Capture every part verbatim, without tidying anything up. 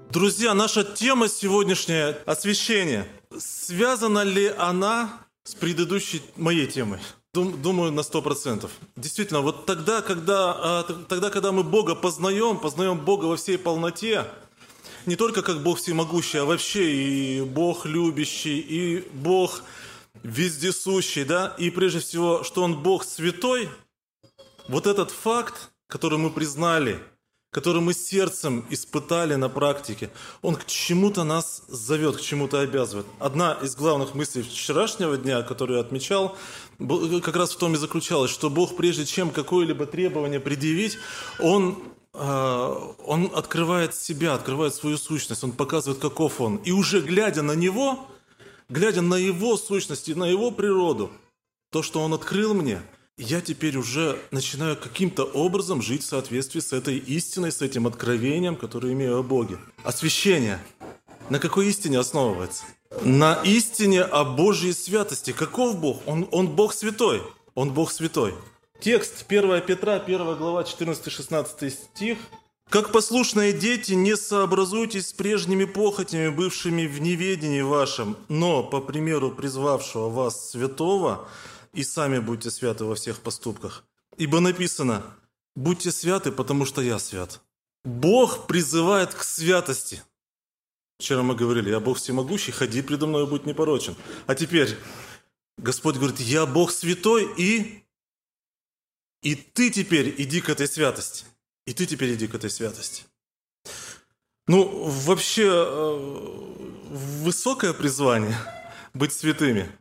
Друзья, наша тема сегодняшняя – освящение. Связана ли она с предыдущей моей темой? Дум- Думаю, на сто процентов. Действительно, вот тогда когда, а, т- тогда, когда мы Бога познаем, познаем Бога во всей полноте, не только как Бог всемогущий, а вообще и Бог любящий, и Бог вездесущий, да, и прежде всего, что Он Бог святой, вот этот факт, который мы признали, который мы сердцем испытали на практике, он к чему-то нас зовет, к чему-то обязывает. Одна из главных мыслей вчерашнего дня, которую я отмечал, как раз в том и заключалась, что Бог, прежде чем какое-либо требование предъявить, Он, э, он открывает себя, открывает свою сущность, Он показывает, каков Он. И уже глядя на Него, глядя на Его сущность и на Его природу, то, что Он открыл мне – я теперь уже начинаю каким-то образом жить в соответствии с этой истиной, с этим откровением, которое имею о Боге. Освящение. На какой истине основывается? На истине о Божьей святости. Каков Бог? Он, он Бог святой. Он Бог святой. Текст первое Петра, первая глава, четырнадцатый-шестнадцатый стих. «Как послушные дети, не сообразуйтесь с прежними похотями, бывшими в неведении вашем, но, по примеру призвавшего вас святого, и сами будьте святы во всех поступках. Ибо написано, будьте святы, потому что я свят». Бог призывает к святости. Вчера мы говорили, я Бог всемогущий, ходи предо мной, будь непорочен. А теперь Господь говорит, я Бог святой, и, и ты теперь иди к этой святости. И ты теперь иди к этой святости. Ну, вообще, высокое призвание быть святыми.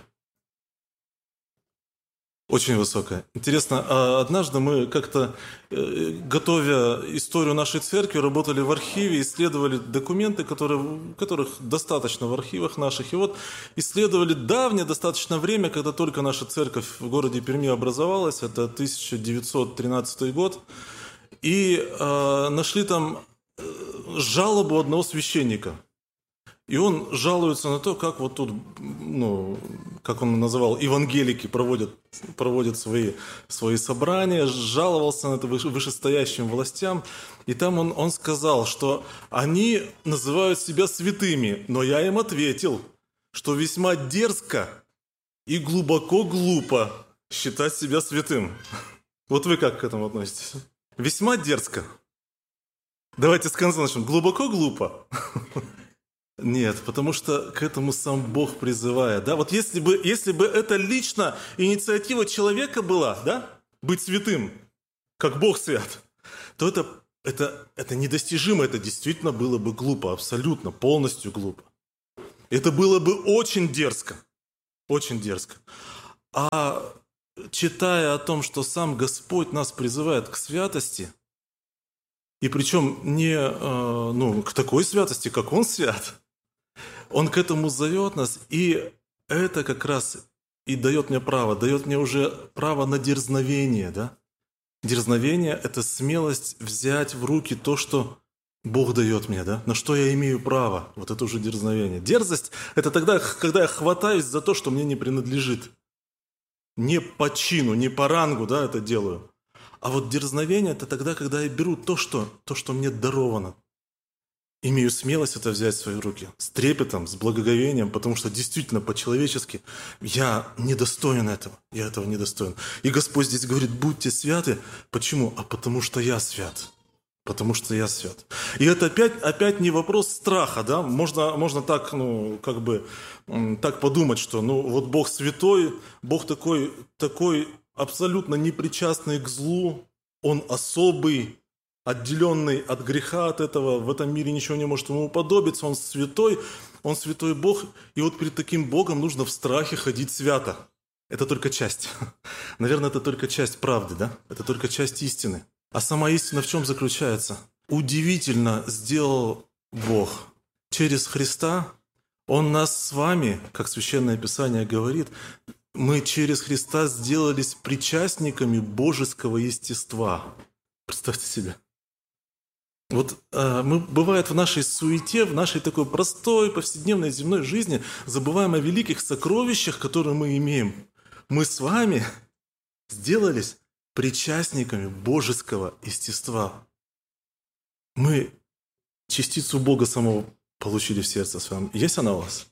Очень высокая. Интересно, однажды мы как-то, готовя историю нашей церкви, работали в архиве, исследовали документы, которые, которых достаточно в архивах наших. И вот исследовали давнее достаточно время, когда только наша церковь в городе Перми образовалась, это тысяча девятьсот тринадцатый год, и э, нашли там жалобу одного священника. И он жалуется на то, как вот тут, ну, как он называл, евангелики проводят, проводят свои, свои собрания, жаловался на это вышестоящим властям. И там он, он сказал, что они называют себя святыми, но я им ответил, что весьма дерзко и глубоко глупо считать себя святым. Вот вы как к этому относитесь? Весьма дерзко. Давайте с конца начнем. Глубоко глупо. Нет, потому что к этому сам Бог призывает. Да? Вот если бы, если бы это лично инициатива человека была, да, быть святым, как Бог свят, то это, это, это недостижимо, это действительно было бы глупо, абсолютно, полностью глупо. Это было бы очень дерзко, очень дерзко. А читая о том, что сам Господь нас призывает к святости, и причем не ну, к такой святости, как Он свят, Он к этому зовет нас, и это как раз и дает мне право, дает мне уже право на дерзновение. Да? Дерзновение – это смелость взять в руки то, что Бог дает мне, да? На что я имею право. Вот это уже дерзновение. Дерзость – это тогда, когда я хватаюсь за то, что мне не принадлежит. Не по чину, не по рангу, да, это делаю. А вот дерзновение – это тогда, когда я беру то, что, то, что мне даровано. Имею смелость это взять в свои руки, с трепетом, с благоговением, потому что действительно по-человечески я недостоин этого, я этого недостоин. И Господь здесь говорит, будьте святы. Почему? А потому что я свят. Потому что я свят. И это опять, опять не вопрос страха, да? Можно, можно так, ну, как бы, так подумать, что, ну, вот Бог святой, Бог такой, такой абсолютно непричастный к злу, Он особый, отделенный от греха, от этого, в этом мире ничего не может ему уподобиться, Он святой, Он святой Бог, и вот перед таким Богом нужно в страхе ходить свято. Это только часть. Наверное, это только часть правды, да? Это только часть истины. А сама истина в чем заключается? Удивительно сделал Бог. Через Христа Он нас с вами, как Священное Писание говорит, мы через Христа сделались причастниками божеского естества. Представьте себе. Вот э, мы, бывает, в нашей суете, в нашей такой простой, повседневной земной жизни забываем о великих сокровищах, которые мы имеем. Мы с вами сделались причастниками божеского естества. Мы частицу Бога самого получили в сердце своем. Есть она у вас?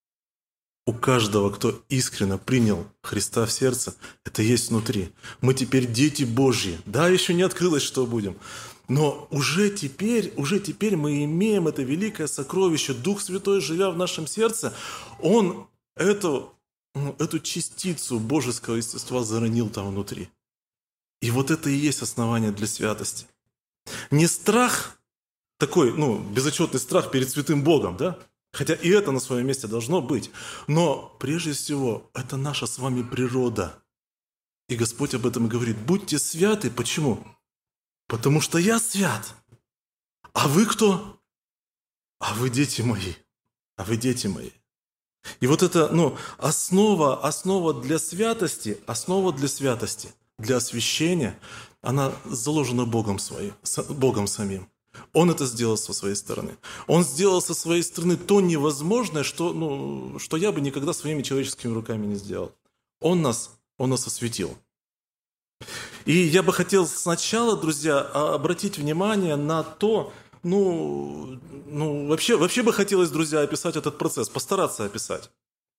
У каждого, кто искренне принял Христа в сердце, это есть внутри. Мы теперь дети Божьи. Да, еще не открылось, что будем. Но уже теперь, уже теперь мы имеем это великое сокровище. Дух Святой, живя в нашем сердце, Он эту, ну, эту частицу божеского естества заронил там внутри. И вот это и есть основание для святости. Не страх, такой, ну, безотчетный страх перед святым Богом, да? Хотя и это на своем месте должно быть. Но прежде всего, это наша с вами природа. И Господь об этом говорит. Будьте святы. Почему? Потому что я свят. А вы кто? А вы дети мои. А вы дети мои. И вот это, ну, основа, основа для святости, основа для святости, для освящения, она заложена Богом своим, Богом самим. Он это сделал со своей стороны. Он сделал со своей стороны то невозможное, что, ну, что я бы никогда своими человеческими руками не сделал. Он нас, он нас осветил. И я бы хотел сначала, друзья, обратить внимание на то, ну, ну вообще, вообще бы хотелось, друзья, описать этот процесс, постараться описать.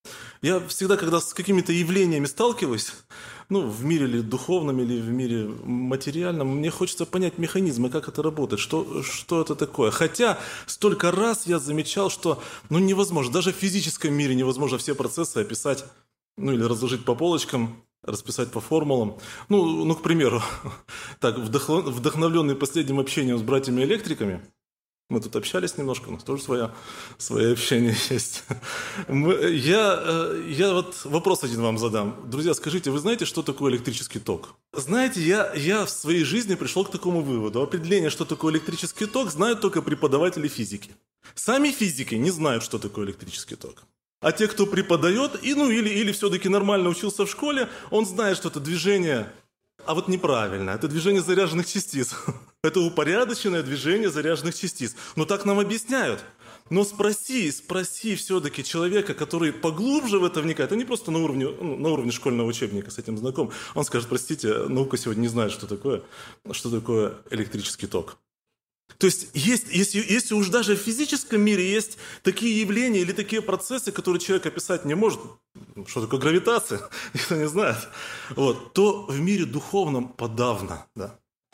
Я всегда, когда с какими-то явлениями сталкиваюсь, ну, в мире или духовном, или в мире материальном, мне хочется понять механизмы, как это работает, что, что это такое. Хотя столько раз я замечал, что ну, невозможно, даже в физическом мире невозможно все процессы описать, ну, или разложить по полочкам, расписать по формулам. Ну, ну к примеру, так, вдохновленный последним общением с братьями-электриками, мы тут общались немножко, у нас тоже свое, свое общение есть. Мы, я, я вот вопрос один вам задам. Друзья, скажите, вы знаете, что такое электрический ток? Знаете, я, я в своей жизни пришел к такому выводу. Определение, что такое электрический ток, знают только преподаватели физики. Сами физики не знают, что такое электрический ток. А те, кто преподает, и, ну, или, или все-таки нормально учился в школе, он знает, что это движение... А вот неправильно. Это движение заряженных частиц. Это упорядоченное движение заряженных частиц. Но так нам объясняют. Но спроси, спроси все-таки человека, который поглубже в это вникает, а не просто на уровне, ну, на уровне школьного учебника с этим знаком. Он скажет, простите, наука сегодня не знает, что такое, что такое электрический ток. То есть, есть, если, если уж даже в физическом мире есть такие явления или такие процессы, которые человек описать не может, что такое гравитация, никто не знает, вот, то в мире духовном подавно. Да.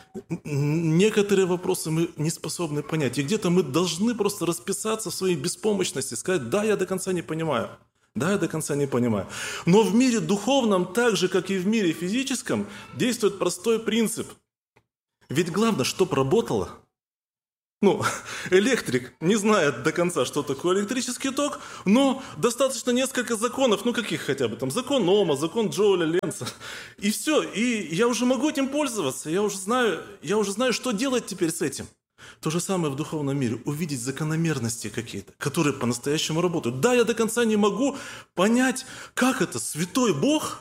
Некоторые вопросы мы не способны понять. И где-то мы должны просто расписаться в своей беспомощности, сказать, да, я до конца не понимаю. Да, я до конца не понимаю. Но в мире духовном, так же, как и в мире физическом, действует простой принцип. Ведь главное, чтобы работало. Ну, электрик не знает до конца, что такое электрический ток, но достаточно несколько законов, ну каких хотя бы там, закон Ома, закон Джоуля Ленца, и все, и я уже могу этим пользоваться, я уже знаю, я уже знаю, что делать теперь с этим. То же самое в духовном мире, увидеть закономерности какие-то, которые по-настоящему работают. Да, я до конца не могу понять, как это святой Бог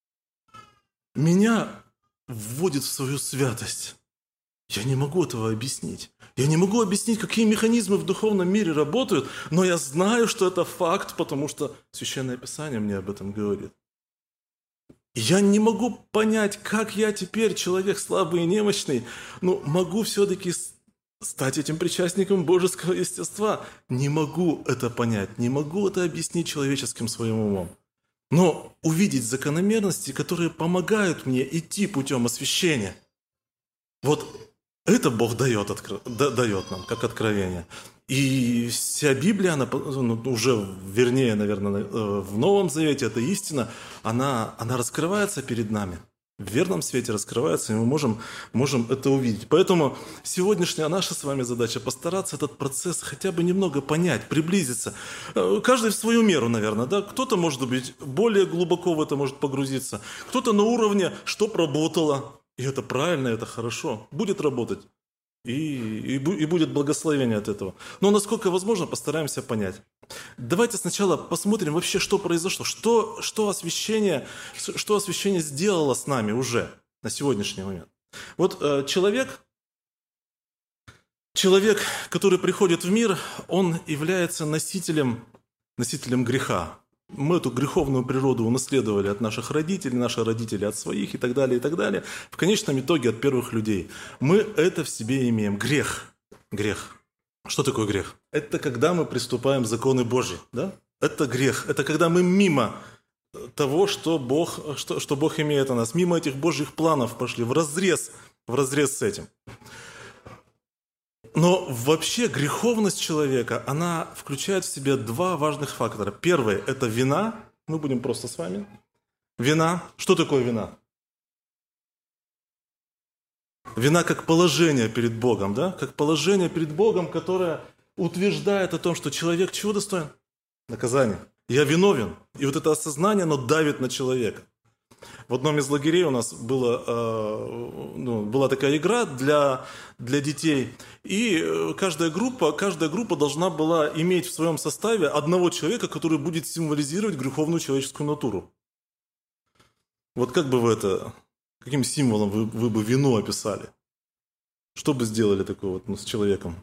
меня вводит в свою святость. Я не могу этого объяснить. Я не могу объяснить, какие механизмы в духовном мире работают, но я знаю, что это факт, потому что Священное Писание мне об этом говорит. Я не могу понять, как я теперь, человек слабый и немощный, но могу все-таки стать этим причастником божеского естества. Не могу это понять, не могу это объяснить человеческим своим умом. Но увидеть закономерности, которые помогают мне идти путем освящения. Вот это Бог дает, дает нам, как откровение. И вся Библия, она уже, вернее, наверное, в Новом Завете, эта истина, она, она раскрывается перед нами. В верном свете раскрывается, и мы можем, можем это увидеть. Поэтому сегодняшняя наша с вами задача постараться этот процесс хотя бы немного понять, приблизиться. Каждый в свою меру, наверное. Да? Кто-то, может быть, более глубоко в это может погрузиться. Кто-то на уровне, что работало. И это правильно, это хорошо. Будет работать. И, и, и будет благословение от этого. Но насколько возможно, постараемся понять. Давайте сначала посмотрим вообще, что произошло. Что, что, освящение, что освящение сделало с нами уже на сегодняшний момент. Вот э, человек, человек, который приходит в мир, он является носителем, носителем греха. Мы эту греховную природу унаследовали от наших родителей, наши родители от своих и так далее, и так далее. В конечном итоге от первых людей. Мы это в себе имеем. Грех. Грех. Что такое грех? Это когда мы приступаем к законы Божьи, да? Это грех. Это когда мы мимо того, что Бог, что, что Бог имеет о нас, мимо этих Божьих планов пошли, вразрез, вразрез с этим. Но вообще греховность человека, она включает в себя два важных фактора. Первый – это вина. Мы будем просто с вами. Вина. Что такое вина? Вина как положение перед Богом, да? Как положение перед Богом, которое утверждает о том, что человек чего достоин? Наказание. Я виновен. И вот это осознание, оно давит на человека. В одном из лагерей у нас было, э, ну, была такая игра для, для детей. И каждая группа, каждая группа должна была иметь в своем составе одного человека, который будет символизировать греховную человеческую натуру. Вот как бы вы это, каким символом вы, вы бы вину описали? Что бы сделали такое вот, ну, с человеком?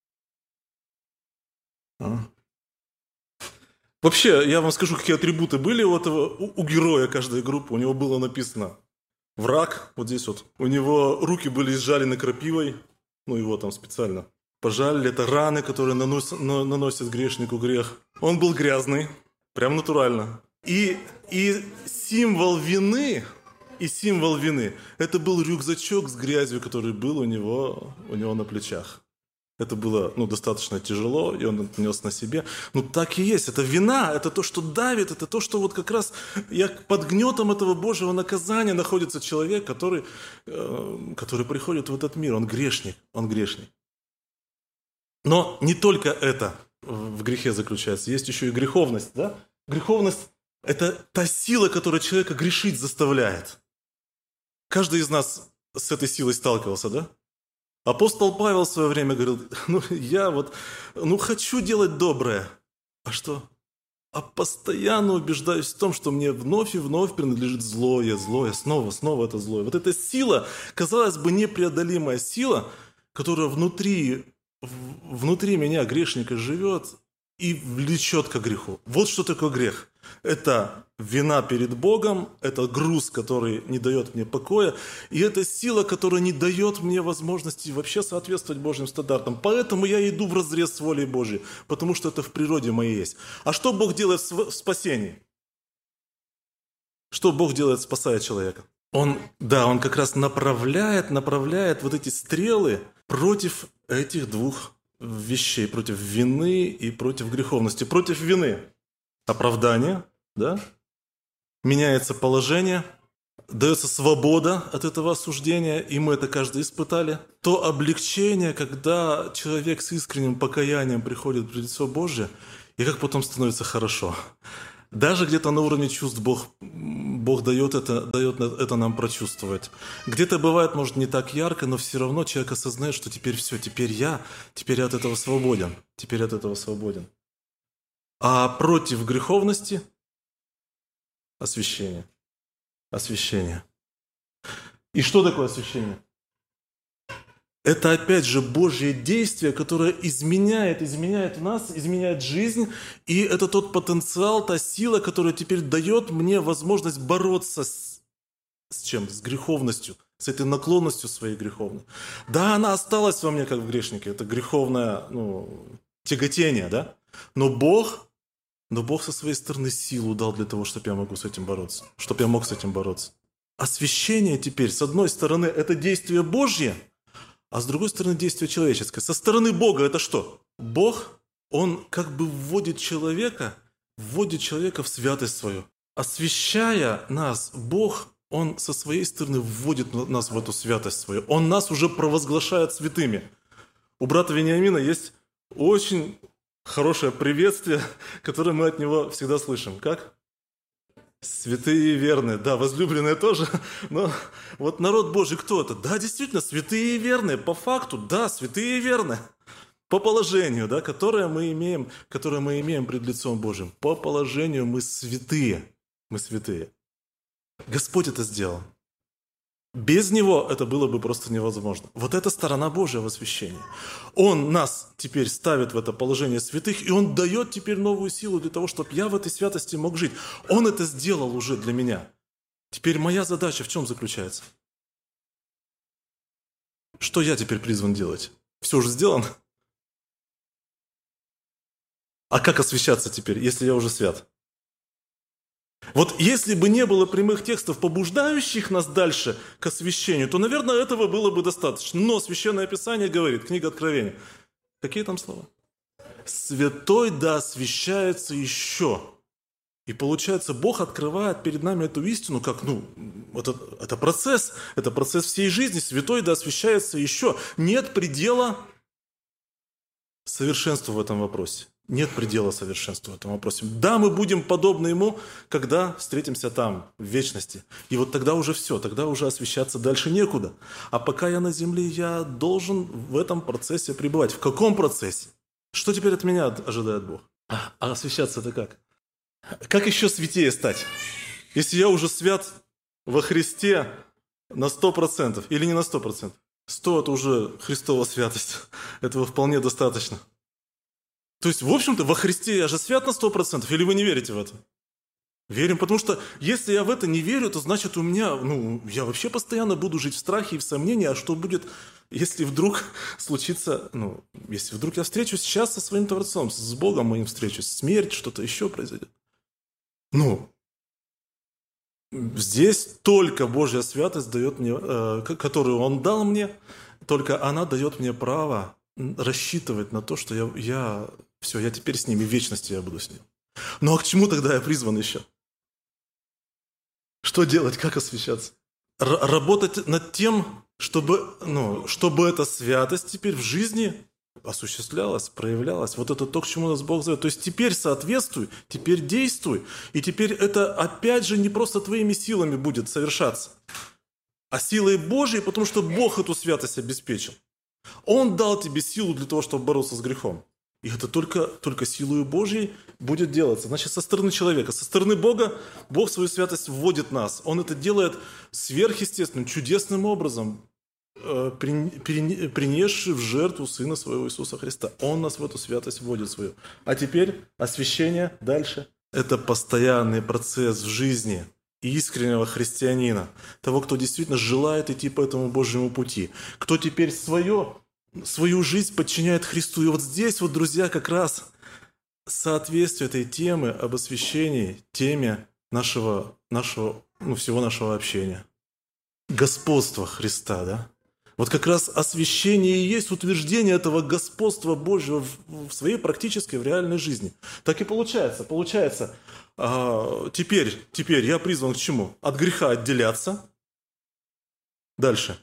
А? Вообще, я вам скажу, какие атрибуты были у этого, у, у героя каждой группы. У него было написано враг, вот здесь вот. У него руки были изжалены крапивой, ну его там специально пожалили. Это раны, которые наносят, наносят грешнику грех. Он был грязный, прям натурально. И, и символ вины, и символ вины, это был рюкзачок с грязью, который был у него, у него на плечах. Это было, ну, достаточно тяжело, и он это нес на себе. Ну, так и есть. Это вина, это то, что давит, это то, что вот как раз я, под гнетом этого Божьего наказания находится человек, который, э, который приходит в этот мир. Он грешник, он грешник. Но не только это в грехе заключается. Есть еще и греховность, да? Греховность – это та сила, которая человека грешить заставляет. Каждый из нас с этой силой сталкивался, да? Апостол Павел в свое время говорил, ну я вот, ну хочу делать доброе. А что? А постоянно убеждаюсь в том, что мне вновь и вновь принадлежит злое, злое, снова, снова это злое. Вот эта сила, казалось бы, непреодолимая сила, которая внутри, внутри меня, грешника, живет и влечет к греху. Вот что такое грех. Это вина перед Богом, это груз, который не дает мне покоя, и это сила, которая не дает мне возможности вообще соответствовать Божьим стандартам. Поэтому я иду вразрез с волей Божьей, потому что это в природе моей есть. А что Бог делает в спасении? Что Бог делает, спасая человека? Он, да, Он как раз направляет, направляет вот эти стрелы против этих двух вещей, против вины и против греховности. Против вины оправдание, да? Меняется положение, дается свобода от этого осуждения, и мы это каждый испытали. То облегчение, когда человек с искренним покаянием приходит в лицо Божие, и как потом становится хорошо. Даже где-то на уровне чувств Бог, Бог дает, это, дает это нам прочувствовать. Где-то бывает, может, не так ярко, но все равно человек осознает, что теперь все, теперь я, теперь я от этого свободен, теперь от этого свободен. А против греховности – освящение. Освящение. И что такое освящение? Это опять же Божье действие, которое изменяет, изменяет нас, изменяет жизнь. И это тот потенциал, та сила, которая теперь дает мне возможность бороться с, с чем? С греховностью, с этой наклонностью своей греховной. Да, она осталась во мне, как в грешнике. Это греховное, ну, тяготение, да? Но Бог... Но Бог со своей стороны силу дал для того, чтобы я могу с этим бороться, чтобы я мог с этим бороться. Освящение теперь, с одной стороны, это действие Божье, а с другой стороны, действие человеческое. Со стороны Бога это что? Бог, Он как бы вводит человека, вводит человека в святость свою. Освящая нас, Бог, Он со своей стороны вводит нас в эту святость свою. Он нас уже провозглашает святыми. У брата Вениамина есть очень... хорошее приветствие, которое мы от него всегда слышим. Как? Святые и верные. Да, возлюбленные тоже. Но вот народ Божий кто это? Да, действительно, святые и верные. По факту, да, святые и верные. По положению, да, которое мы имеем, которое мы имеем пред лицом Божьим. По положению мы святые. Мы святые. Господь это сделал. Без Него это было бы просто невозможно. Вот это сторона Божия в освящении. Он нас теперь ставит в это положение святых, и Он дает теперь новую силу для того, чтобы я в этой святости мог жить. Он это сделал уже для меня. Теперь моя задача в чем заключается? Что я теперь призван делать? Все уже сделано? А как освящаться теперь, если я уже свят? Вот если бы не было прямых текстов, побуждающих нас дальше к освящению, то, наверное, этого было бы достаточно. Но Священное Писание говорит, книга Откровения. Какие там слова? «Святой да освящается еще». И получается, Бог открывает перед нами эту истину, как, ну, это, это процесс, это процесс всей жизни. Святой да освящается еще. Нет предела совершенству в этом вопросе. Нет предела совершенству в этом вопросе. Да, мы будем подобны Ему, когда встретимся там, в вечности. И вот тогда уже все, тогда уже освящаться дальше некуда. А пока я на земле, я должен в этом процессе пребывать. В каком процессе? Что теперь от меня ожидает Бог? А освящаться-то как? Как еще святее стать? Если я уже свят во Христе на сто процентов или не на сто процентов? сто – это уже Христова святость. Этого вполне достаточно. То есть, в общем-то, во Христе я же свят на сто процентов, или вы не верите в это? Верим, потому что если я в это не верю, то значит у меня, ну, я вообще постоянно буду жить в страхе и в сомнении, а что будет, если вдруг случится, ну, если вдруг я встречусь сейчас со своим Творцом, с Богом моим встречусь, смерть, что-то еще произойдет. Ну, здесь только Божья святость дает мне, э, которую Он дал мне, только она дает мне право рассчитывать на то, что я, я все, я теперь с ним, и в вечности я буду с ним. Ну а к чему тогда я призван еще? Что делать, как освящаться? Р- работать над тем, чтобы, ну, чтобы эта святость теперь в жизни осуществлялась, проявлялась. Вот это то, к чему нас Бог зовет. То есть теперь соответствуй, теперь действуй. И теперь это опять же не просто твоими силами будет совершаться, а силой Божьей, потому что Бог эту святость обеспечил. Он дал тебе силу для того, чтобы бороться с грехом. И это только, только силою Божьей будет делаться. Значит, со стороны человека, со стороны Бога, Бог свою святость вводит в нас. Он это делает сверхъестественным, чудесным образом, принесший в жертву Сына Своего Иисуса Христа. Он нас в эту святость вводит свою. А теперь освящение дальше. Это постоянный процесс в жизни искреннего христианина, того, кто действительно желает идти по этому Божьему пути, кто теперь свое, свою жизнь подчиняет Христу. И вот здесь, вот, друзья, как раз соответствие этой темы об освящении теме нашего, нашего, ну, всего нашего общения. Господство Христа, да? Вот как раз освящение и есть утверждение этого господства Божьего в, в своей практической, в реальной жизни. Так и получается. Получается, а, теперь, теперь я призван к чему? От греха отделяться. Дальше.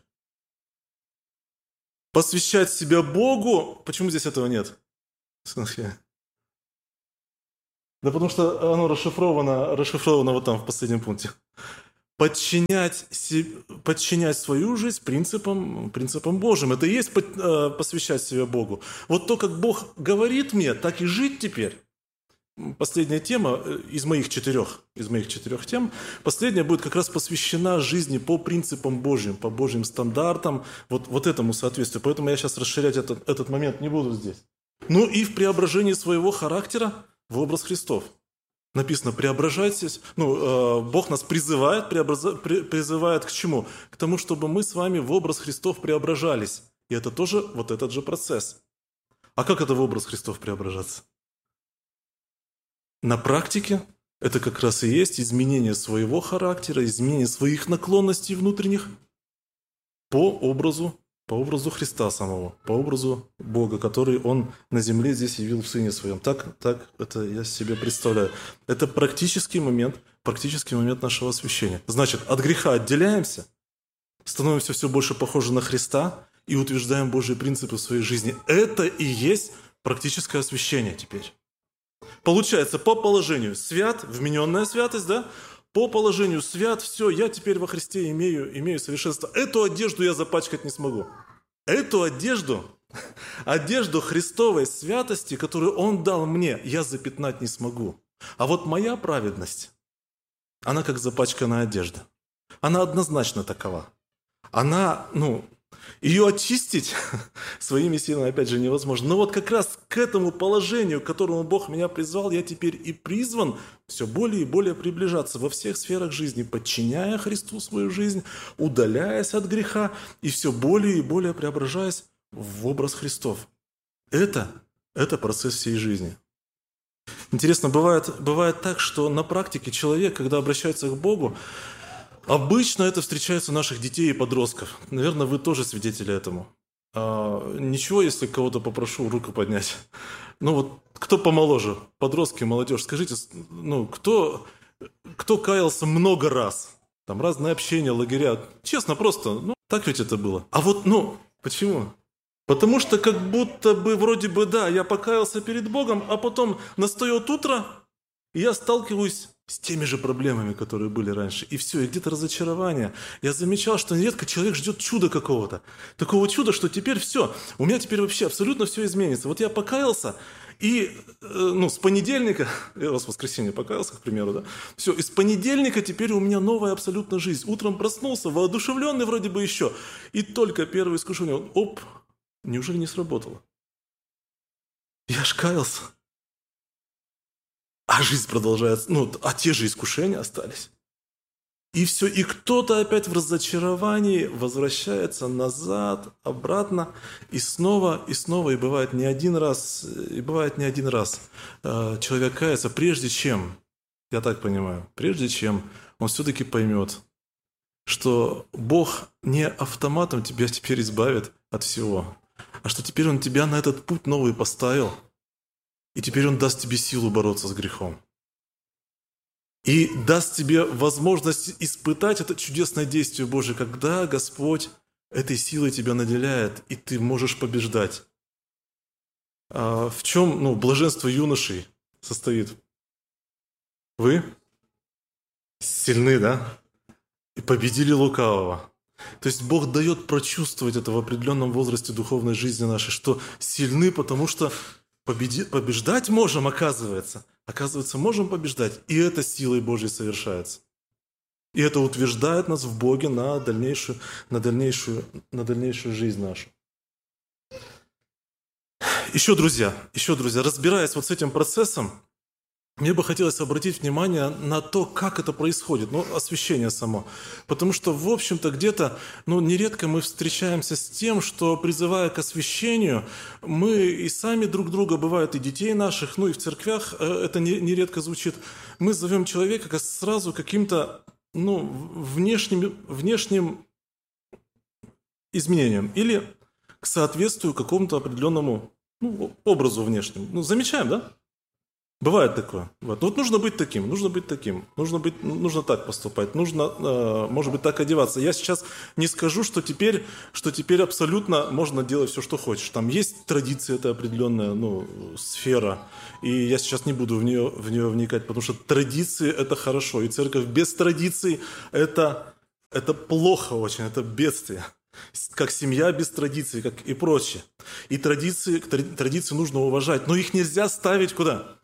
Посвящать себя Богу. Почему здесь этого нет? Да потому что оно расшифровано, расшифровано вот там в последнем пункте. Подчинять, подчинять свою жизнь принципам, принципам Божьим. Это и есть посвящать себя Богу. Вот то, как Бог говорит мне, так и жить теперь. Последняя тема из моих четырех, из моих четырех тем, последняя будет как раз посвящена жизни по принципам Божьим, по Божьим стандартам, вот, вот этому соответствию. Поэтому я сейчас расширять этот, этот момент не буду здесь. Ну и в преображении своего характера в образ Христов. Написано, преображайтесь. Ну, э, Бог нас призывает, преобраза, при, призывает к чему? К тому, чтобы мы с вами в образ Христов преображались. И это тоже вот этот же процесс. А как это в образ Христов преображаться? На практике это как раз и есть изменение своего характера, изменение своих наклонностей внутренних по образу По образу Христа самого, по образу Бога, который Он на земле здесь явил в Сыне Своем. Так, так это я себе представляю. Это практический момент, практический момент нашего освящения. Значит, от греха отделяемся, становимся все больше похожи на Христа и утверждаем Божьи принципы в своей жизни. Это и есть практическое освящение теперь. Получается, по положению свят, вмененная святость, да? По положению свят, все, я теперь во Христе имею, имею совершенство. Эту одежду я запачкать не смогу. Эту одежду, одежду Христовой святости, которую Он дал мне, я запятнать не смогу. А вот моя праведность, она как запачканная одежда. Она однозначно такова. Она, ну, ее очистить своими силами, опять же, невозможно. Но вот как раз к этому положению, к которому Бог меня призвал, я теперь и призван все более и более приближаться во всех сферах жизни, подчиняя Христу свою жизнь, удаляясь от греха и все более и более преображаясь в образ Христов. Это, это процесс всей жизни. Интересно, бывает, бывает так, что на практике человек, когда обращается к Богу, обычно это встречается у наших детей и подростков. Наверное, вы тоже свидетели этому. А, ничего, если кого-то попрошу руку поднять. Ну вот, кто помоложе, подростки, молодежь, скажите, ну, кто, кто каялся много раз? Там разные общения, лагеря. Честно, просто, ну, так ведь это было. А вот, ну, почему? Потому что как будто бы, вроде бы, да, я покаялся перед Богом, а потом настает утро, и я сталкиваюсь с теми же проблемами, которые были раньше. И все, и где-то разочарование. Я замечал, что нередко человек ждет чуда какого-то. Такого чуда, что теперь все, у меня теперь вообще абсолютно все изменится. Вот я покаялся, и э, ну, с понедельника, я с воскресенья покаялся, к примеру, да, все, и с понедельника теперь у меня новая абсолютно жизнь. Утром проснулся, воодушевленный вроде бы еще, и только первое искушение, оп, неужели не сработало? Я ж каялся. А жизнь продолжается, ну, а те же искушения остались. И все, и кто-то опять в разочаровании возвращается назад, обратно, и снова, и снова, и бывает не один раз, и бывает не один раз э, человек кается, прежде чем, я так понимаю, прежде чем он все-таки поймет, что Бог не автоматом тебя теперь избавит от всего, а что теперь Он тебя на этот путь новый поставил, и теперь Он даст тебе силу бороться с грехом. И даст тебе возможность испытать это чудесное действие Божие, когда Господь этой силой тебя наделяет, и ты можешь побеждать. А в чем ну, блаженство юношей состоит? Вы сильны, да? И победили лукавого. То есть Бог дает прочувствовать это в определенном возрасте духовной жизни нашей, что сильны, потому что победи... побеждать можем, оказывается. Оказывается, можем побеждать, и это силой Божьей совершается. И это утверждает нас в Боге на дальнейшую, на дальнейшую, на дальнейшую жизнь нашу. Еще, друзья, еще, друзья, разбираясь вот с этим процессом, мне бы хотелось обратить внимание на то, как это происходит, ну, освящение само. Потому что, в общем-то, где-то, ну, нередко мы встречаемся с тем, что, призывая к освящению, мы и сами друг друга, бывает, и детей наших, ну, и в церквях это нередко звучит, мы зовем человека как сразу каким-то, ну, внешним, внешним изменением или к соответствию какому-то определенному ну, образу внешнему. Ну, замечаем, да? Бывает такое. Вот. Вот нужно быть таким, нужно быть таким, нужно, быть, нужно так поступать, нужно, э, может быть, так одеваться. Я сейчас не скажу, что теперь, что теперь абсолютно можно делать все, что хочешь. Там есть традиция, это определенная ну, сфера, и я сейчас не буду в нее, в нее вникать, потому что традиции – это хорошо, и церковь без традиций – это, это плохо очень, это бедствие. Как семья без традиций, как и прочее. И традиции, традиции нужно уважать, но их нельзя ставить куда?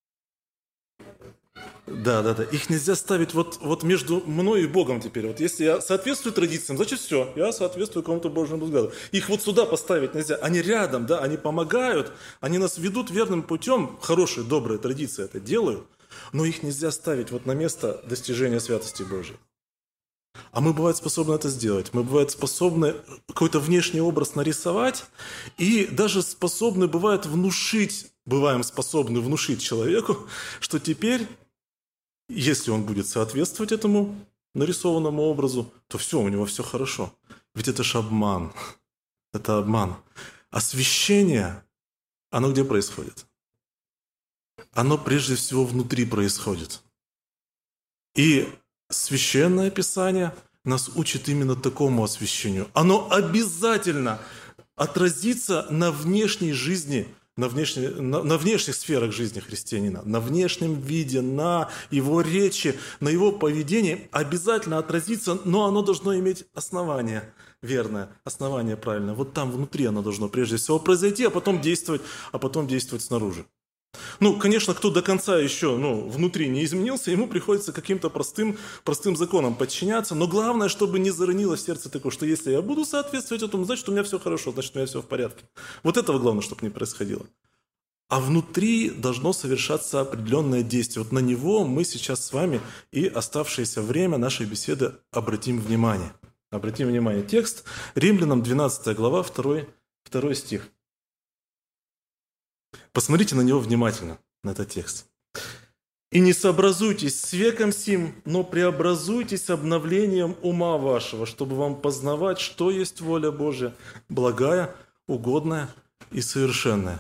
Да, да, да. Их нельзя ставить вот, вот между мной и Богом теперь. Вот если я соответствую традициям, значит все, я соответствую какому-то Божьему взгляду. Их вот сюда поставить нельзя. Они рядом, да, они помогают, они нас ведут верным путем. Хорошие, добрые традиции это делают, но их нельзя ставить вот на место достижения святости Божьей. А мы, бывает, способны это сделать. Мы, бывает, способны какой-то внешний образ нарисовать и даже способны, бывает, внушить, бываем способны внушить человеку, что теперь... Если он будет соответствовать этому нарисованному образу, то все, у него все хорошо. Ведь это же обман. Это обман. Освящение, оно где происходит? Оно прежде всего внутри происходит. И Священное Писание нас учит именно такому освящению. Оно обязательно отразится на внешней жизни На, внешне, на, на внешних сферах жизни христианина, на внешнем виде, на его речи, на его поведении обязательно отразится, но оно должно иметь основание верное, основание правильное. Вот там внутри оно должно прежде всего произойти, а потом действовать, а потом действовать снаружи. Ну, конечно, кто до конца еще ну, внутри не изменился, ему приходится каким-то простым, простым законам подчиняться. Но главное, чтобы не заронило в сердце такое, что если я буду соответствовать этому, значит, у меня все хорошо, значит, у меня все в порядке. Вот этого главное, чтобы не происходило. А внутри должно совершаться определенное действие. Вот на него мы сейчас с вами и оставшееся время нашей беседы обратим внимание. Обратим внимание. Текст Римлянам двенадцатая глава, второй, второй стих. Посмотрите на него внимательно. на этот текст. «И не сообразуйтесь с веком сим, но преобразуйтесь обновлением ума вашего, чтобы вам познавать, что есть воля Божья, благая, угодная и совершенная».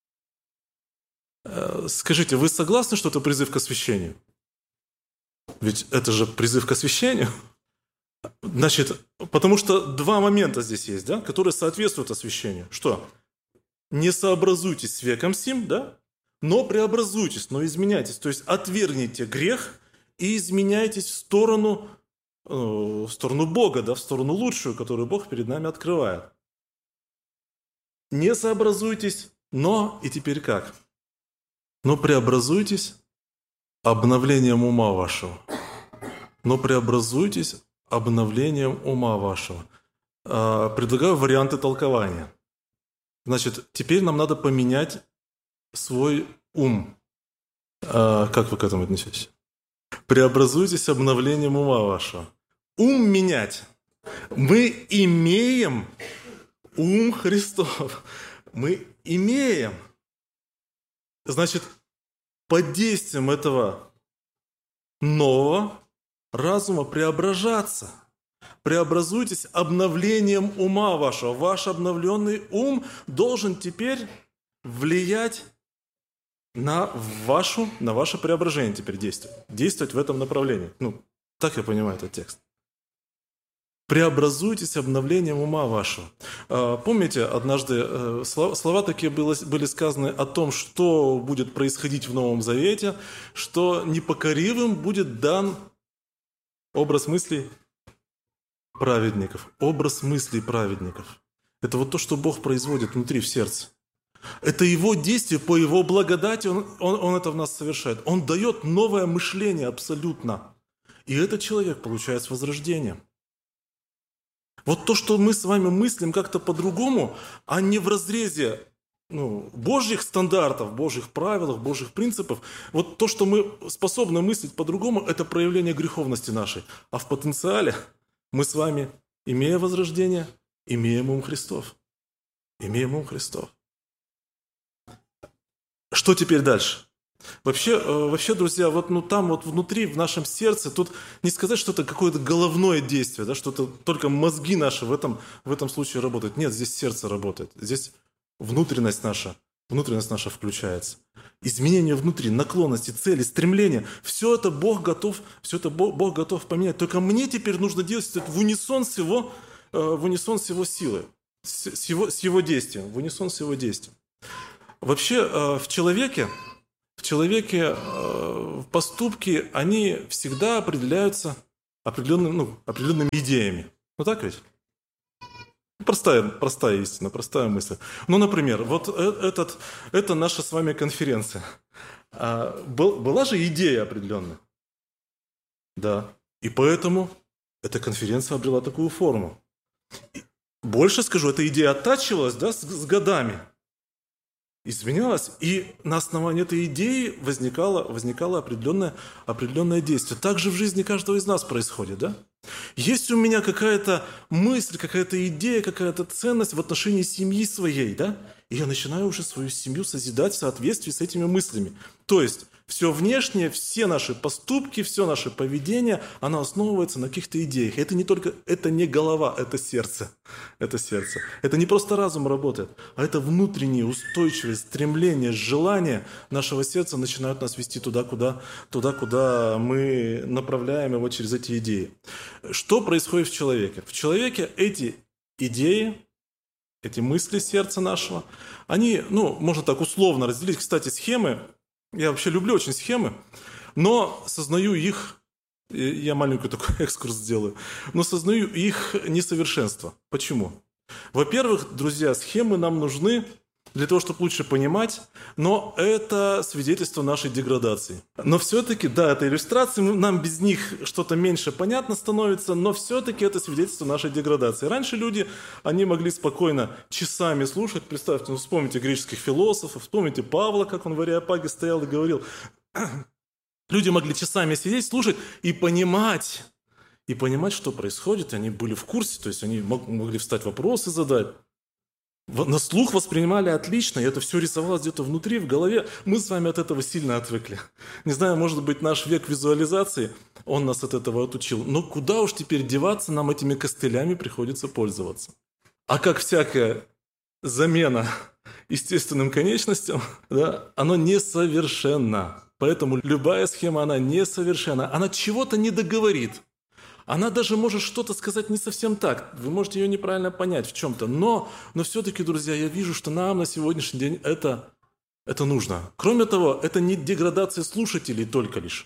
Скажите, вы согласны, что это призыв к освящению? Ведь это же призыв к освящению. Значит, потому что два момента здесь есть, да, которые соответствуют освящению. Что? Не сообразуйтесь с веком сим, да, но преобразуйтесь, но изменяйтесь. То есть отвергните грех и изменяйтесь в сторону, э, в сторону Бога, да, в сторону лучшую, которую Бог перед нами открывает. Не сообразуйтесь, но и теперь как? Но преобразуйтесь обновлением ума вашего. Но преобразуйтесь обновлением ума вашего. Предлагаю варианты толкования. Значит, теперь нам надо поменять свой ум. Как вы к этому отнесетесь? Преобразуйтесь обновлением ума вашего. Ум менять. Мы имеем ум Христов. Мы имеем. Значит, под действием этого нового разума преображаться. Преобразуйтесь обновлением ума вашего. Ваш обновленный ум должен теперь влиять на, вашу, на ваше преображение, теперь действовать. Действовать в этом направлении. Ну, так я понимаю этот текст. Преобразуйтесь обновлением ума вашего. Помните, однажды слова такие были сказаны о том, что будет происходить в Новом Завете, что непокоривым будет дан образ мыслей праведников. Образ мыслей праведников. Это вот то, что Бог производит внутри, в сердце. Это Его действие, по Его благодати Он, он, он это в нас совершает. Он дает новое мышление абсолютно. И этот человек получает возрождение. Вот то, что мы с вами мыслим как-то по-другому, а не в разрезе ну, Божьих стандартов, Божьих правил, Божьих принципов, вот то, что мы способны мыслить по-другому, это проявление греховности нашей. А в потенциале мы с вами, имея возрождение, имеем ум Христов. Имеем ум Христов. Что теперь дальше? Вообще, вообще, друзья, вот ну, там вот внутри, в нашем сердце, тут не сказать, что это какое-то головное действие, да, что это только мозги наши в этом, в этом случае работают. Нет, здесь сердце работает. Здесь внутренность наша, внутренность наша включается. Изменения внутри, наклонности, цели, стремления. Все это Бог готов, все это Бог, Бог готов поменять. Только мне теперь нужно делать это в унисон с Его, в унисон с Его силой, с Его, с его действием, в унисон с Его действием. Вообще, в человеке, В человеке э, поступки, они всегда определяются определенными, ну, определенными идеями. Ну так ведь? Простая, простая истина, простая мысль. Ну, например, вот этот, это наша с вами конференция. А, был, была же идея определенная. Да. И поэтому эта конференция обрела такую форму. И больше скажу, эта идея оттачивалась, да, с, с годами. Изменялось, и на основании этой идеи возникало, возникало определенное, определенное действие. Так же в жизни каждого из нас происходит, да? Есть у меня какая-то мысль, какая-то идея, какая-то ценность в отношении семьи своей, да? И я начинаю уже свою семью созидать в соответствии с этими мыслями. То есть все внешнее, все наши поступки, все наше поведение, оно основывается на каких-то идеях. Это не только, это не голова, это сердце. Это сердце. Это не просто разум работает, а это внутреннее устойчивое стремление, желание нашего сердца начинают нас вести туда, куда, туда, куда мы направляем его через эти идеи. Что происходит в человеке? В человеке эти идеи, эти мысли сердца нашего, они, ну, можно так условно разделить. Кстати, схемы, я вообще люблю очень схемы, но сознаю их, я маленький такой экскурс сделаю, но сознаю их несовершенство. Почему? Во-первых, друзья, схемы нам нужны для того, чтобы лучше понимать, но это свидетельство нашей деградации. Но все-таки, да, это иллюстрации, нам без них что-то меньше понятно становится, но все-таки это свидетельство нашей деградации. Раньше люди, они могли спокойно часами слушать, представьте, ну, вспомните греческих философов, вспомните Павла, как он в Ареопаге стоял и говорил. Люди могли часами сидеть, слушать и понимать, и понимать, что происходит, они были в курсе, то есть они могли встать вопросы задать. В- На слух воспринимали отлично, и это все рисовалось где-то внутри, в голове. Мы с вами от этого сильно отвыкли. Не знаю, может быть, наш век визуализации, он нас от этого отучил. Но куда уж теперь деваться, нам этими костылями приходится пользоваться. А как всякая замена естественным конечностям, да, оно несовершенно. Поэтому любая схема, она несовершенна. Она чего-то не договорит. Она даже может что-то сказать не совсем так. Вы можете ее неправильно понять в чем-то. Но, но все-таки, друзья, я вижу, что нам на сегодняшний день это, это нужно. Кроме того, это не деградация слушателей только лишь.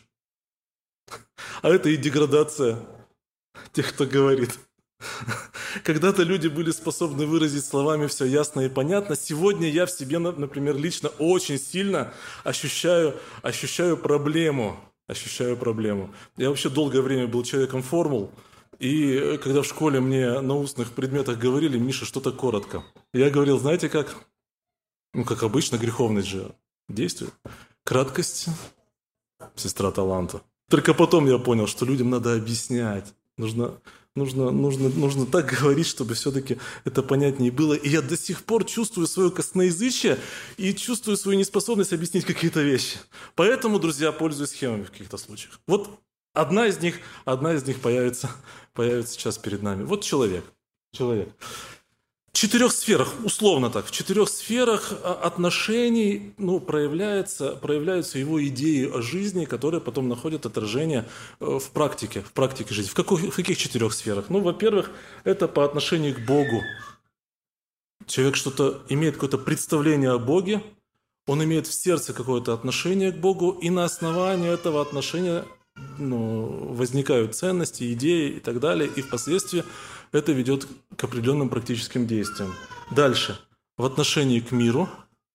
А это и деградация тех, кто говорит. Когда-то люди были способны выразить словами все ясно и понятно. Сегодня я в себе, например, лично очень сильно ощущаю, ощущаю проблему. Ощущаю проблему. Я вообще долгое время был человеком формул. И когда в школе мне на устных предметах говорили: Миша, что-то коротко. Я говорил, знаете как? Ну, как обычно, греховность же действует. Краткость – сестра таланта. Только потом я понял, что людям надо объяснять. Нужно, нужно, нужно, нужно так говорить, чтобы все-таки это понятнее было. И я до сих пор чувствую свое косноязычие и чувствую свою неспособность объяснить какие-то вещи. Поэтому, друзья, пользуюсь схемами в каких-то случаях. Вот одна из них, одна из них появится, появится сейчас перед нами. Вот человек. Человек. В четырех сферах, условно так, в четырех сферах отношений ну, проявляется, проявляются его идеи о жизни, которые потом находят отражение в практике, в практике жизни. В, каких, в каких четырех сферах? Ну, во-первых, это по отношению к Богу. Человек что-то имеет какое-то представление о Боге, он имеет в сердце какое-то отношение к Богу, и на основании этого отношения ну, возникают ценности, идеи и так далее, и впоследствии это ведет к определенным практическим действиям. Дальше. В отношении к миру.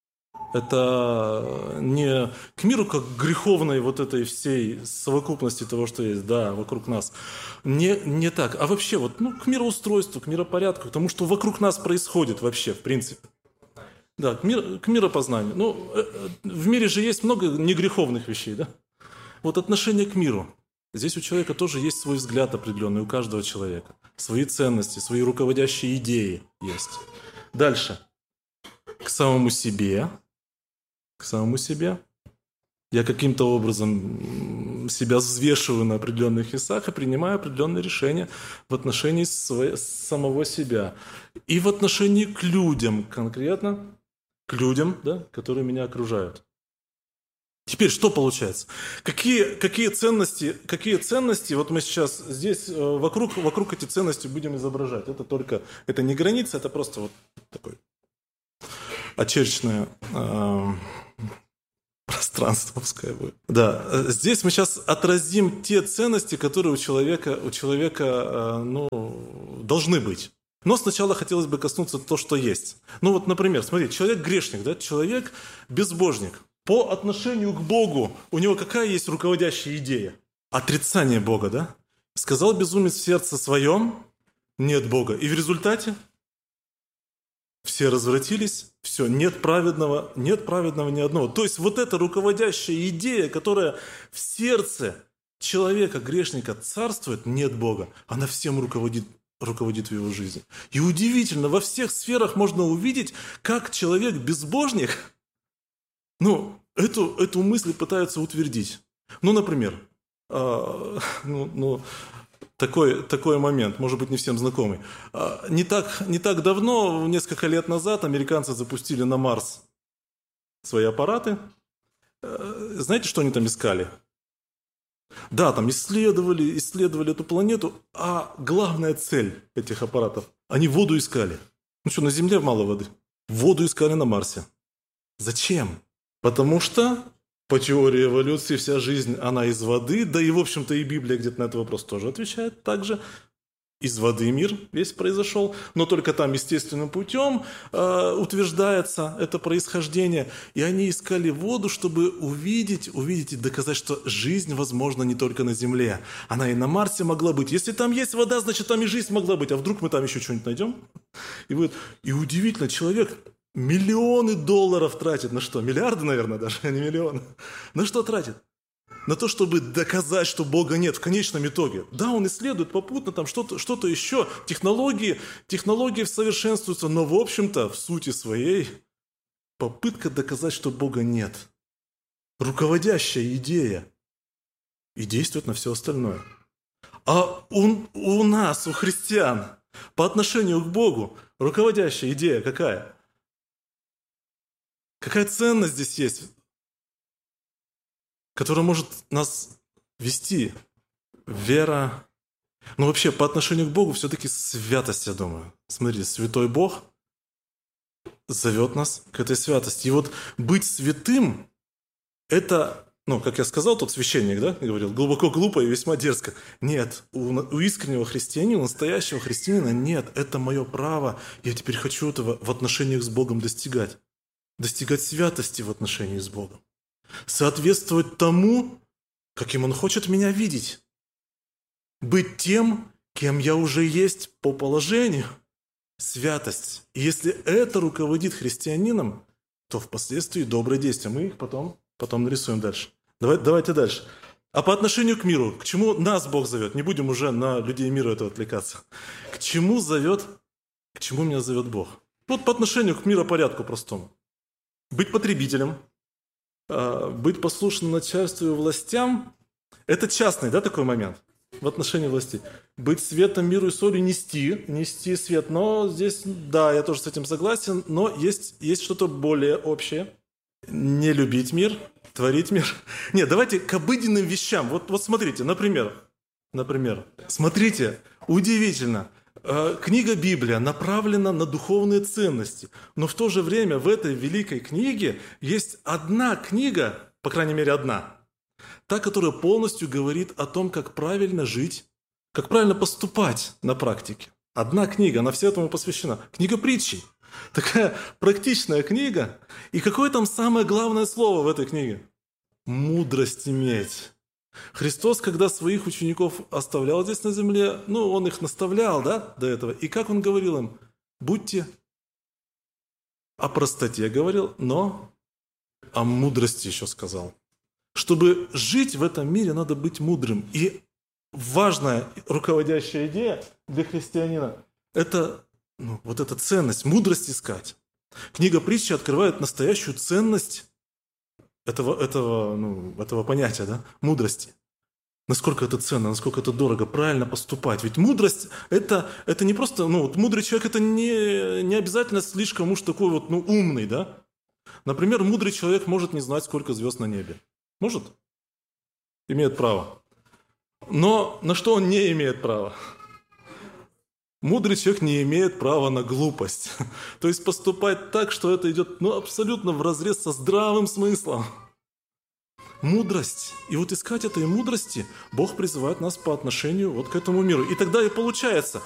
Это не к миру как к греховной вот этой всей совокупности того, что есть, да, вокруг нас. Не, не так. А вообще вот, ну, к мироустройству, к миропорядку, к тому, что вокруг нас происходит вообще, в принципе. Да, к, мир, к миропознанию. Ну, в мире же есть много негреховных вещей, да? Вот отношение к миру. Здесь у человека тоже есть свой взгляд определенный, у каждого человека. Свои ценности, свои руководящие идеи есть. Дальше. К самому себе. К самому себе. Я каким-то образом себя взвешиваю на определенных весах и принимаю определенные решения в отношении своего, самого себя. И в отношении к людям конкретно, к людям, да, которые меня окружают. Теперь что получается? Какие, какие ценности, какие ценности, вот мы сейчас здесь вокруг, вокруг эти ценности будем изображать. Это только, это не граница, это просто вот такое очерченное э, пространство, пускай будет. Да, здесь мы сейчас отразим те ценности, которые у человека, у человека э, ну, должны быть. Но сначала хотелось бы коснуться того, что есть. Ну вот, например, смотрите, человек грешник, да, человек безбожник. По отношению к Богу у него какая есть руководящая идея? Отрицание Бога, да? Сказал безумец в сердце своем, нет Бога. И в результате все развратились, все, нет праведного, нет праведного ни одного. То есть вот эта руководящая идея, которая в сердце человека, грешника, царствует, нет Бога, она всем руководит, руководит в его жизни. И удивительно, во всех сферах можно увидеть, как человек безбожник, ну, эту, эту мысль пытаются утвердить. Ну, например, э, ну, ну, такой, такой момент, может быть, не всем знакомый. Э, не, так, не так давно, несколько лет назад, американцы запустили на Марс свои аппараты. Э, знаете, что они там искали? Да, там исследовали, исследовали эту планету, а главная цель этих аппаратов, они воду искали. Ну что, на Земле мало воды? Воду искали на Марсе. Зачем? Потому что, по теории эволюции, вся жизнь, она из воды, да и, в общем-то, и Библия где-то на этот вопрос тоже отвечает так же. Из воды мир весь произошел, но только там естественным путем э, утверждается это происхождение. И они искали воду, чтобы увидеть, увидеть и доказать, что жизнь возможна не только на Земле. Она и на Марсе могла быть. Если там есть вода, значит, там и жизнь могла быть. А вдруг мы там еще что-нибудь найдем? И, вот, и удивительно, человек... Миллионы долларов тратит на что? Миллиарды, наверное, даже, а не миллионы. На что тратит? на то, чтобы доказать, что Бога нет в конечном итоге. Да, он исследует попутно там что-то, что-то еще, технологии, технологии совершенствуются, но в общем-то, в сути своей, попытка доказать, что Бога нет. Руководящая идея. И действует на все остальное. А у, у нас, у христиан, по отношению к Богу, руководящая идея какая? Какая ценность здесь есть, которая может нас вести? Вера. Но вообще, по отношению к Богу, все-таки святость, я думаю. Смотрите, святой Бог зовет нас к этой святости. И вот быть святым – это, ну, как я сказал, тот священник, да, говорил, глубоко глупо и весьма дерзко. Нет, у, у искреннего христианина, у настоящего христианина нет, это мое право. Я теперь хочу этого в отношениях с Богом достигать. Достигать святости в отношении с Богом. Соответствовать тому, каким Он хочет меня видеть. Быть тем, кем я уже есть по положению. Святость. И если это руководит христианином, то впоследствии добрые действия. Мы их потом, потом нарисуем дальше. Давай, давайте дальше. А по отношению к миру, к чему нас Бог зовет? Не будем уже на людей мира этого отвлекаться. К чему зовет, к чему меня зовет Бог? Вот по отношению к миропорядку простому. Быть потребителем, быть послушным начальству и властям – это частный, да, такой момент в отношении власти. Быть светом, миру и солью, нести, нести свет. Но здесь, да, я тоже с этим согласен, но есть, есть что-то более общее. Не любить мир, творить мир. Нет, давайте к обыденным вещам. Вот, вот смотрите, например, например, смотрите, удивительно. Книга Библия направлена на духовные ценности, но в то же время в этой великой книге есть одна книга, по крайней мере одна, та, которая полностью говорит о том, как правильно жить, как правильно поступать на практике. Одна книга, она все этому посвящена. Книга притчей. Такая практичная книга. И какое там самое главное слово в этой книге? Мудрость иметь. Христос, когда своих учеников оставлял здесь на земле, ну, Он их наставлял, да, до этого. И как Он говорил им? Будьте о простоте говорил, но о мудрости еще сказал. Чтобы жить в этом мире, надо быть мудрым. И важная руководящая идея для христианина – это ну, вот эта ценность, мудрость искать. Книга притчи открывает настоящую ценность этого, этого, ну, этого понятия, да, мудрости. Насколько это ценно, насколько это дорого, правильно поступать. Ведь мудрость – это, это не просто… Ну, вот мудрый человек – это не, не обязательно слишком уж такой вот, ну, умный, да? Например, мудрый человек может не знать, сколько звезд на небе. Может? Имеет право. Но на что он не имеет права? Мудрый человек не имеет права на глупость. То есть поступать так, что это идет ну, абсолютно вразрез со здравым смыслом. Мудрость. И вот искать этой мудрости Бог призывает нас по отношению вот к этому миру. И тогда и получается,